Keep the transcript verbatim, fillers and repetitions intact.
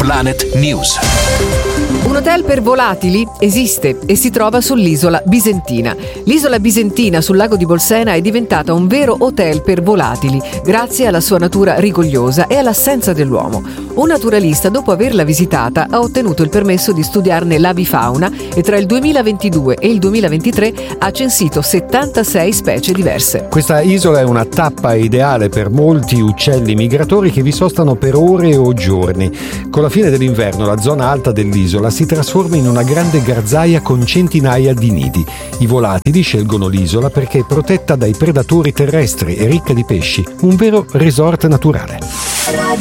Planet News. Un hotel per volatili esiste e si trova sull'isola bisentina. L'isola bisentina sul lago di Bolsena è diventata un vero hotel per volatili grazie alla sua natura rigogliosa e all'assenza dell'uomo. Un naturalista, dopo averla visitata, ha ottenuto il permesso di studiarne l'avifauna e tra il duemilaventidue e il duemilaventitré ha censito settantasei specie diverse. Questa isola è una tappa ideale per molti uccelli migratori che vi sostano per ore o giorni. Con la fine dell'inverno la zona alta dell'isola si trasforma in una grande garzaia con centinaia di nidi. I volatili scelgono l'isola perché è protetta dai predatori terrestri e ricca di pesci, un vero resort naturale.